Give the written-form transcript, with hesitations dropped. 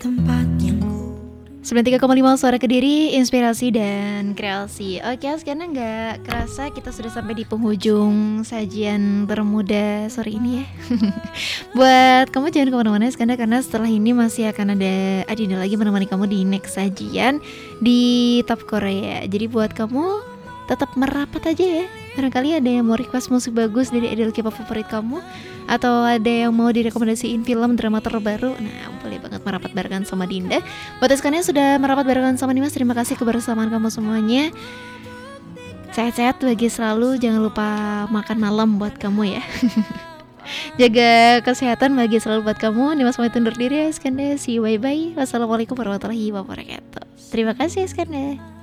tempat yang 93,5 Suara Kediri, inspirasi dan kreasi. Oke, sekarang nggak kerasa kita sudah sampai di penghujung sajian termuda sore ini ya. Buat kamu jangan kemana-mana sekarang, karena setelah ini masih akan ada Adinda lagi menemani kamu di next sajian di Top Korea. Jadi buat kamu tetap merapat aja ya. Barangkali ada yang mau request musik bagus dari idol K-pop favorit kamu, atau ada yang mau direkomendasiin film drama terbaru, nah boleh banget merapat barengan sama Dinda. Buat sekalian sudah merapat barengan sama Dimas, terima kasih kebersamaan kamu semuanya. Sehat-sehat bagi selalu, jangan lupa makan malam buat kamu ya. Jaga kesehatan bagi selalu buat kamu. Dimas pamit undur diri ya Iskandar. See you, bye-bye. Wassalamualaikum warahmatullahi wabarakatuh. Terima kasih Iskandar.